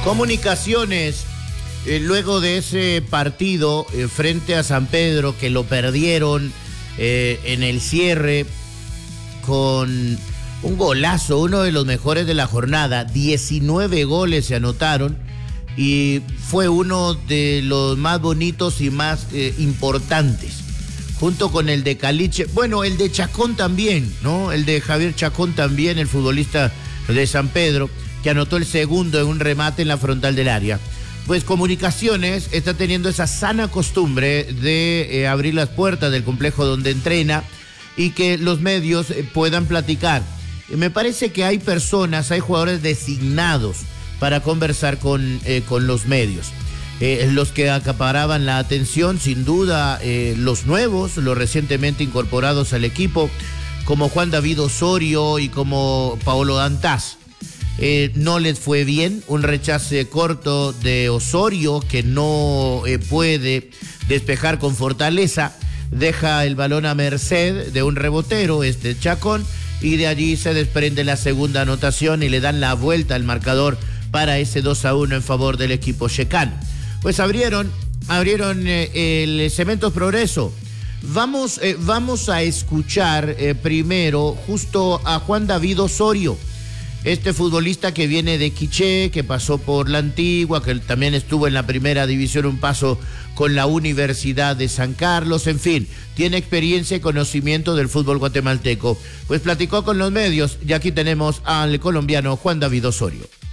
Comunicaciones, luego de ese partido frente a San Pedro, que lo perdieron en el cierre con un golazo, uno de los mejores de la jornada, 19 goles se anotaron y fue uno de los más bonitos y más importantes, junto con el de Caliche, bueno, el de Chacón también, ¿no? El de Javier Chacón también, el futbolista de San Pedro, que anotó el segundo en un remate en la frontal del área. Pues Comunicaciones está teniendo esa sana costumbre de abrir las puertas del complejo donde entrena y que los medios puedan platicar. Me parece que hay personas, hay jugadores designados para conversar con los medios. Los que acaparaban la atención, sin duda, los nuevos, los recientemente incorporados al equipo, como Juan David Osorio y como Paolo Dantas. No les fue bien, un rechace corto de Osorio que no puede despejar con fortaleza, deja el balón a merced de un rebotero, Chacón, y de allí se desprende la segunda anotación y le dan la vuelta al marcador para ese 2-1 en favor del equipo checano. Pues abrieron el Cementos Progreso. Vamos a escuchar primero justo a Juan David Osorio, este futbolista que viene de Quiché, que pasó por la Antigua, que también estuvo en la primera división, un paso con la Universidad de San Carlos, en fin, tiene experiencia y conocimiento del fútbol guatemalteco. Pues platicó con los medios y aquí tenemos al colombiano Juan David Osorio.